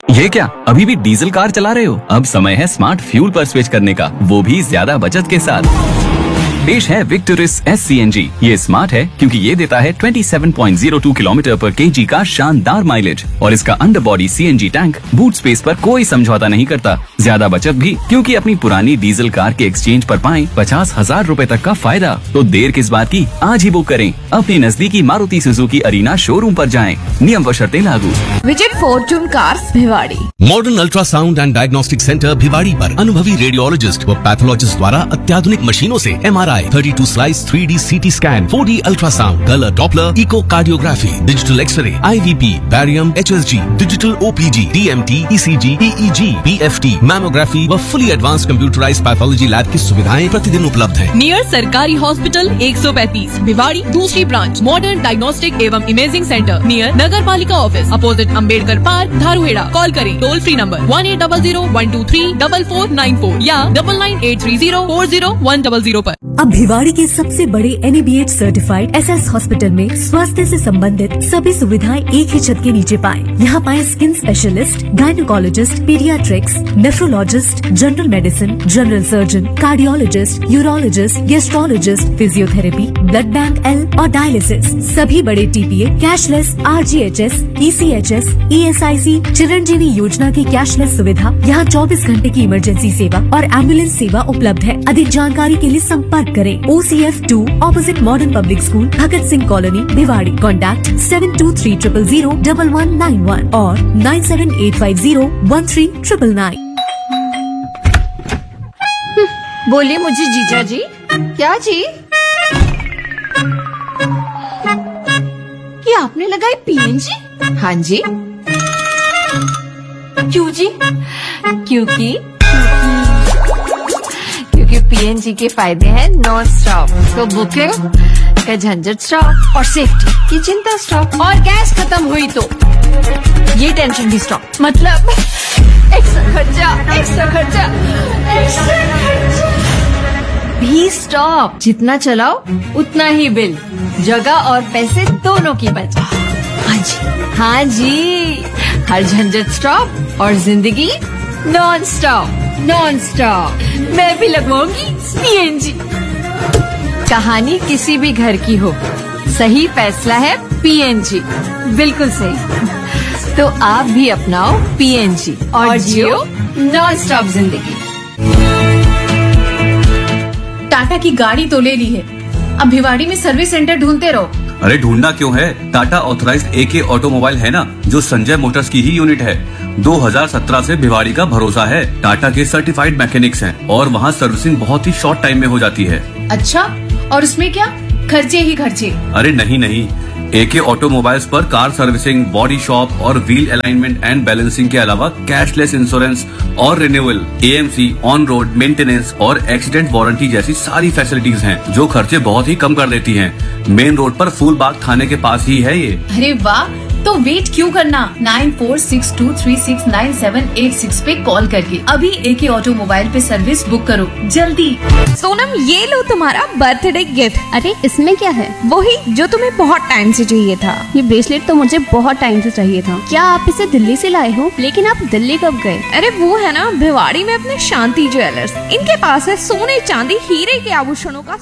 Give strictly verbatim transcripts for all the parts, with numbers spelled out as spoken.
ये क्या, अभी भी डीजल कार चला रहे हो? अब समय है स्मार्ट फ्यूल पर स्विच करने का, वो भी ज्यादा बचत के साथ। पेश है Victoris S C N G. ये स्मार्ट है क्योंकि ये देता है सत्ताईस पॉइंट ज़ीरो टू किलोमीटर पर केजी का शानदार माइलेज, और इसका underbody C N G tank boot space पर कोई समझौता नहीं करता। ज्यादा बचत भी क्योंकि अपनी पुरानी डीजल कार के एक्सचेंज पर पाएं पचास हजार रूपए तक का फायदा। तो देर किस बात की, आज ही बुक करें। अपनी नजदीकी मारुति सुजुकी अरीना शोरूम पर जाएं। नियम व शर्तें लागू। Visit Fortune cars Bhiwadi. Modern ultrasound and diagnostic centre Bhiwadi पर अनुभवी रेडियोलॉजिस्ट व पैथोलॉजिस्ट द्वारा अत्याधुनिक मशीनों से एम आर आई, thirty two slice three D C T scan, four D ultrasound, colour Doppler, eco cardiography, digital x ray, आई V P, barium, H S G, digital O P G, D M T, ई सी जी, ई ई जी, P F T, mammography व fully advance computerised pathology lab की सुविधाएं प्रतिदिन उपलब्ध हैं। Near सरकारी hospital एक सौ पैंतीस भिवाड़ी, दूसरी ब्रांच मॉडर्न डायग्नोस्टिक एवं इमेजिंग सेंटर नियर नगर पालिका office opposite Ambedkar park Dharuhera. Call करें toll free number one eight double zero one two three double four nine four या double nine eight three zero four zero one double zero पर। अब भिवाड़ी के सबसे बड़े N A B H certified S S hospital में स्वास्थ्य से संबंधित सभी सुविधाएं एक ही छत के नीचे पाएं। यहाँ पाएं skin specialist, gynaecologist, paediatrics, nephrologist, general medicine, general surgeon, cardiologist, urologist, gastrologist, physiotherapy, blood bank L और डायलिसिस, सभी बड़े T P A, cashless, R G H S, E C H S, E S I सी, चिरंजीवी योजना की cashless सुविधा। यहाँ चौबीस घंटे की इमरजेंसी सेवा और एम्बुलेंस सेवा उपलब्ध है। अधिक जानकारी के लिए संपर्क करें ओ C F two opposite modern public school, Bhagat Singh colony, Bhiwadi. Contact seven to three triple zero double one nine one और nine seven eight five zero one three triple nine. बोलिए मुझे जीजा जी। क्या जी? ये आपने लगाई पी एन जी? हाँ जी। क्यों जी? क्योंकि क्योंकि पी एन जी के फायदे हैं नॉन स्टॉप, तो बुकिंग का झंझट स्टॉप और सेफ्टी की चिंता स्टॉप, और गैस खत्म हुई तो ये टेंशन भी स्टॉप। मतलब एक्स्ट्रा खर्चा एक्स्ट्रा खर्चा एक्स्ट्रा खर्चा भी स्टॉप। जितना चलाओ उतना ही बिल, जगह और पैसे दोनों की बचत। हाँ जी हाँ जी, हर झंझट स्टॉप और जिंदगी नॉन स्टॉप नॉन स्टॉप। मैं भी लगवाऊंगी पी एन जी। कहानी किसी भी घर की हो, सही फैसला है पी एन जी। बिल्कुल सही। तो आप भी अपनाओ पी एन जी और जियो नॉन स्टॉप जिंदगी। टाटा की गाड़ी तो ले ली है, अब भिवाड़ी में सर्विस सेंटर ढूंढते रहो। अरे ढूंढना क्यों है, टाटा ऑथराइज्ड ए के ऑटोमोबाइल है ना, जो संजय मोटर्स की ही यूनिट है। दो हज़ार सत्रह से भिवाड़ी का भरोसा है। टाटा के सर्टिफाइड मैकेनिक्स हैं और वहाँ सर्विसिंग बहुत ही शॉर्ट टाइम में हो जाती है। अच्छा, और उसमें क्या खर्चे ही खर्चे? अरे नहीं नहीं, ए के ऑटोमोबाइल्स पर कार सर्विसिंग, बॉडी शॉप और व्हील अलाइनमेंट एंड बैलेंसिंग के अलावा कैशलेस इंश्योरेंस और renewal, A M C, on road maintenance और एक्सीडेंट वारंटी जैसी सारी फैसिलिटीज हैं, जो खर्चे बहुत ही कम कर देती हैं। मेन रोड पर फूलबाग थाने के पास ही है ये। अरे वाह, तो वेट क्यों करना, nine four six to three six nine seven eight six पे कॉल करके अभी ए के ऑटोमोबाइल पे सर्विस बुक करो जल्दी। सोनम, ये लो तुम्हारा बर्थडे गिफ्ट। अरे इसमें क्या है? वही जो तुम्हें बहुत टाइम से चाहिए था। ये ब्रेसलेट तो मुझे बहुत टाइम से चाहिए था। क्या आप इसे दिल्ली से लाए हो? लेकिन आप दिल्ली कब गए? अरे वो है ना भिवाड़ी में अपने शांति ज्वेलर्स, इनके पास है सोने चांदी हीरे के आभूषणों का।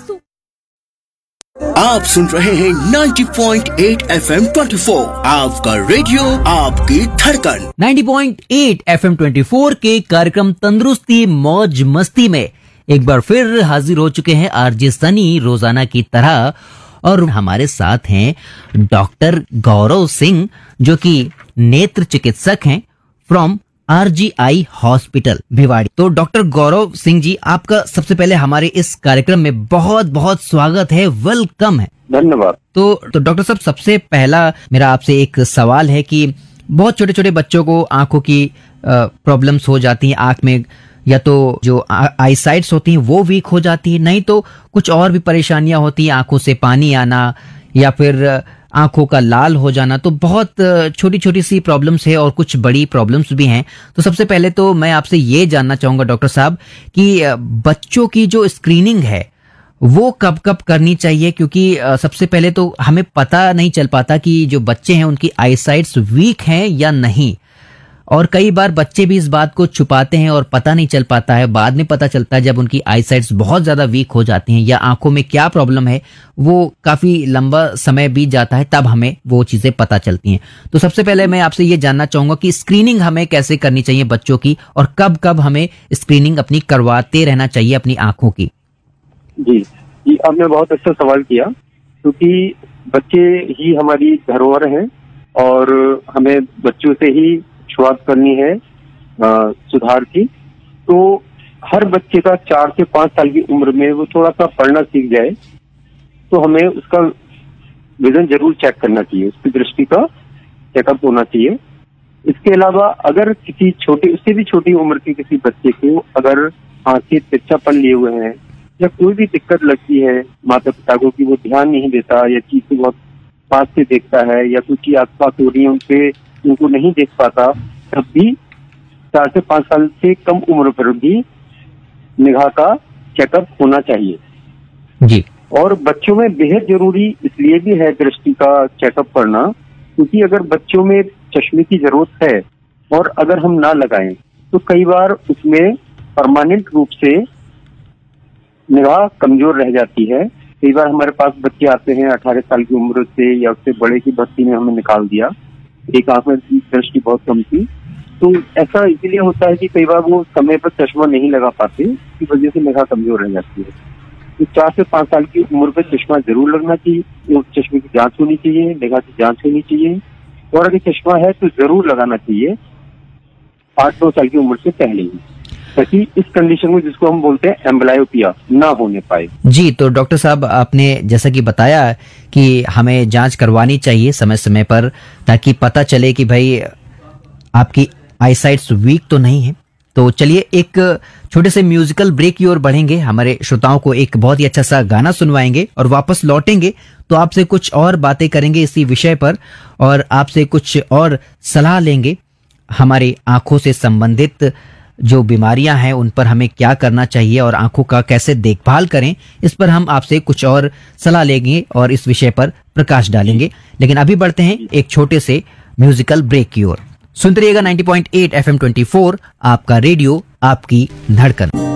आप सुन रहे हैं ninety point eight F M twenty four, आपका रेडियो आपकी धड़कन। Ninety point eight F M twenty four के कार्यक्रम तंदुरुस्ती मौज मस्ती में एक बार फिर हाजिर हो चुके हैं आरजे सनी रोजाना की तरह, और हमारे साथ हैं डॉक्टर गौरव सिंह जो कि नेत्र चिकित्सक हैं from R G eye hospital Bhiwadi. तो डॉक्टर गौरव सिंह जी, आपका सबसे पहले हमारे इस कार्यक्रम में बहुत बहुत स्वागत है, वेलकम है। धन्यवाद। तो, तो डॉक्टर साहब, सबसे पहला मेरा आपसे एक सवाल है कि बहुत छोटे छोटे बच्चों को आंखों की प्रॉब्लम्स हो जाती हैं, आंख में या तो जो आई साइट्स होती हैं वो वीक हो जाती है, नहीं तो कुछ और भी परेशानियां होती हैं, आंखों से पानी आना या फिर आंखों का लाल हो जाना। तो बहुत छोटी छोटी सी प्रॉब्लम्स है और कुछ बड़ी प्रॉब्लम्स भी हैं। तो सबसे पहले तो मैं आपसे ये जानना चाहूंगा डॉक्टर साहब कि बच्चों की जो स्क्रीनिंग है वो कब कब करनी चाहिए, क्योंकि सबसे पहले तो हमें पता नहीं चल पाता कि जो बच्चे हैं उनकी आईसाइट्स वीक हैं या नहीं, और कई बार बच्चे भी इस बात को छुपाते हैं और पता नहीं चल पाता है, बाद में पता चलता है जब उनकी आईसाइट्स बहुत ज्यादा वीक हो जाती हैं या आंखों में क्या प्रॉब्लम है वो काफी लंबा समय बीत जाता है, तब हमें वो चीजें पता चलती हैं। तो सबसे पहले मैं आपसे ये जानना चाहूंगा कि स्क्रीनिंग हमें कैसे करनी चाहिए बच्चों की, और कब कब हमें स्क्रीनिंग अपनी करवाते रहना चाहिए अपनी आंखों की। जी जी आपने बहुत अच्छा सवाल किया, क्योंकि बच्चे ही हमारी धरोहर हैं और हमें बच्चों से ही शुरुआत करनी है आ, सुधार की। तो हर बच्चे का चार से पांच साल की उम्र में वो थोड़ा सा पढ़ना सीख जाए तो हमें उसका विजन जरूर चेक करना चाहिए, उसकी दृष्टि का चेकअप होना चाहिए। इसके अलावा अगर किसी छोटे उससे भी छोटी उम्र के किसी बच्चे को अगर आंखें तिरछापन लिए हुए हैं या कोई भी दिक्कत लगती है माता पिता को कि वो ध्यान नहीं देता या चीज को बहुत पास से देखता है या कुछ चीज आसपास हो रही है उनपे उनको नहीं देख पाता, तब भी चार से पांच साल से कम उम्र पर भी निगाह का चेकअप होना चाहिए जी। और बच्चों में बेहद जरूरी इसलिए भी है दृष्टि का चेकअप करना, क्योंकि अगर बच्चों में चश्मे की जरूरत है और अगर हम ना लगाएं तो कई बार उसमें परमानेंट रूप से निगाह कमजोर रह जाती है। कई बार हमारे पास बच्चे आते हैं अठारह साल की उम्र से या उससे बड़े की भर्ती ने हमें निकाल दिया, एक आंख में दृष्टि बहुत कम थी, तो ऐसा इसीलिए होता है कि कई बार वो समय पर चश्मा नहीं लगा पाते, इसकी वजह से निगाह कमजोर रह जाती है। तो चार से पांच साल की उम्र पर चश्मा जरूर लगना चाहिए, उस चश्मे की जांच होनी चाहिए, निगाह की जांच होनी चाहिए, और अगर चश्मा है तो जरूर लगाना चाहिए आठ नौ साल की उम्र से पहले ही, ताकि इस कंडीशन में जिसको हम बोलते हैं एम्ब्लायोपिया ना होने पाए। जी, तो डॉक्टर साहब आपने जैसा कि बताया कि हमें जांच करवानी चाहिए समय समय पर, ताकि पता चले कि भाई आपकी आईसाइट्स वीक तो नहीं है। तो चलिए एक छोटे से म्यूजिकल ब्रेक की ओर बढ़ेंगे, हमारे श्रोताओं को एक बहुत ही अच्छा सा गाना सुनवाएंगे और वापस लौटेंगे तो आपसे कुछ और बातें करेंगे इसी विषय पर और आपसे कुछ और सलाह लेंगे हमारी आंखों से संबंधित जो बीमारियां हैं उन पर हमें क्या करना चाहिए और आंखों का कैसे देखभाल करें, इस पर हम आपसे कुछ और सलाह लेंगे और इस विषय पर प्रकाश डालेंगे। लेकिन अभी बढ़ते हैं एक छोटे से म्यूजिकल ब्रेक की ओर। सुनते रहिएगा नब्बे पॉइंट आठ एफ एम चौबीस, आपका रेडियो आपकी धड़कन।